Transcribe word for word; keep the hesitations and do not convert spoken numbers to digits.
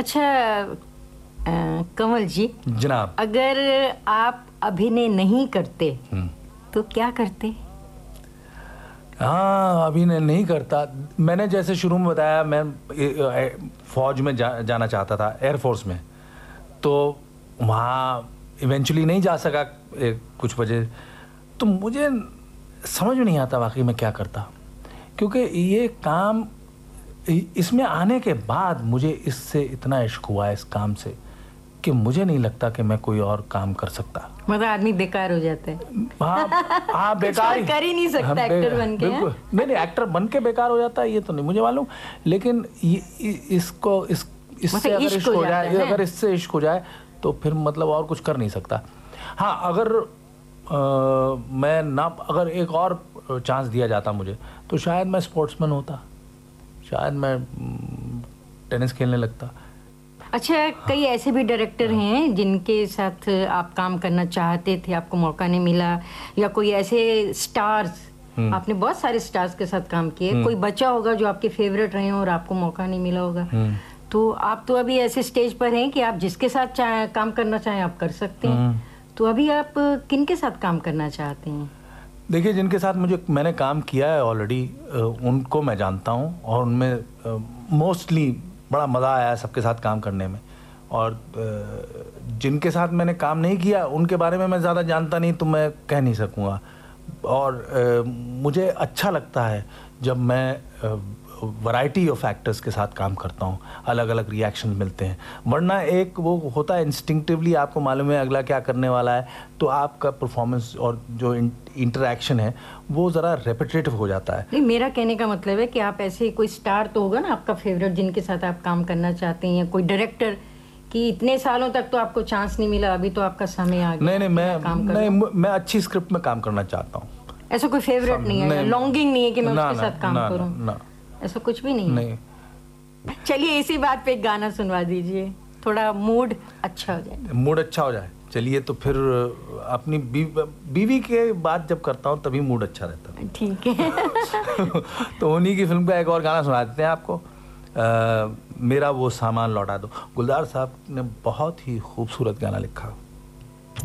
अच्छा आ, कमल जी जनाब, अगर आप अभिनय नहीं करते तो क्या करते? हाँ, अभिनय नहीं करता। मैंने जैसे शुरू में बताया, मैं फौज में जा, जाना चाहता था, एयरफोर्स में। तो वहाँ इवेंचुअली नहीं जा सका कुछ वजह। तो मुझे समझ में नहीं आता वाकई मैं क्या करता, क्योंकि ये काम, इसमें आने के बाद मुझे इससे इतना इश्क हुआ है इस काम से कि मुझे नहीं लगता कि मैं कोई और काम कर सकता। मतलब आदमी बेकार हो जाता है। हाँ हाँ, बेकार ही कर ही नहीं सकता। हाँ, एक्टर बन के। बिल्कुल नहीं नहीं, एक्टर बन के बेकार हो जाता है ये तो नहीं मुझे मालूम, लेकिन ये, इसको इस इससे अगर इश्क हो जाए, अगर इससे इश्क हो जाए तो फिर मतलब और कुछ कर नहीं सकता। हाँ, अगर आ, मैं ना अगर एक और चांस दिया जाता मुझे तो शायद मैं स्पोर्ट्समैन होता, शायद मैं टेनिस खेलने लगता। अच्छा, कई ऐसे भी डायरेक्टर हैं जिनके साथ आप काम करना चाहते थे, आपको मौका नहीं मिला, या कोई ऐसे स्टार्स, आपने बहुत सारे स्टार्स के साथ काम किए, कोई बच्चा होगा जो आपके फेवरेट रहे और आपको मौका नहीं मिला होगा। तो आप तो अभी ऐसे स्टेज पर हैं कि आप जिसके साथ चाहे काम करना चाहें आप कर सकते हैं। तो अभी आप किन के साथ काम करना चाहते हैं? देखिए, जिनके साथ मुझे मैंने काम किया है ऑलरेडी, उनको मैं जानता हूँ और उनमें मोस्टली बड़ा मज़ा आया है सबके साथ काम करने में। और जिनके साथ मैंने काम नहीं किया उनके बारे में मैं ज़्यादा जानता नहीं, तो मैं कह नहीं सकूँगा। और मुझे अच्छा लगता है जब मैं वैरायटी ऑफ एक्टर्स के साथ काम करता हूँ, अलग अलग रिएक्शन मिलते हैं। वरना एक वो होता है इंस्टिंक्टिवली, आपको मालूम है अगला क्या करने वाला है, तो आपका परफॉर्मेंस और जो इंटरेक्शन है वो ज़रा रेपिटेटिव हो जाता है। नहीं, मेरा कहने का मतलब है कि आप ऐसे कोई स्टार तो होगा ना आपका फेवरेट जिनके साथ आप काम करना चाहते हैं, या कोई डायरेक्टर कि इतने सालों तक तो आपको चांस नहीं मिला, अभी तो आपका समय आ गया। नहीं नहीं, मैं काम नहीं, मैं अच्छी स्क्रिप्ट में काम करना चाहता हूँ। ऐसा कोई फेवरेट नहीं है, लॉन्गिंग नहीं है कि मैं उसके साथ काम करूँ, ऐसा कुछ भी नहीं है? नहीं। चलिए इसी बात पे एक गाना सुनवा दीजिए, थोड़ा मूड अच्छा हो जाए। मूड अच्छा हो जाए, चलिए तो फिर अपनी बीवी, बीवी के बाद जब करता हूँ तभी मूड अच्छा रहता है। ठीक है। तो उन्हीं की फिल्म का एक और गाना सुना देते हैं आपको, आ, मेरा वो सामान लौटा दो। गुलजार साहब ने बहुत ही खूबसूरत गाना लिखा।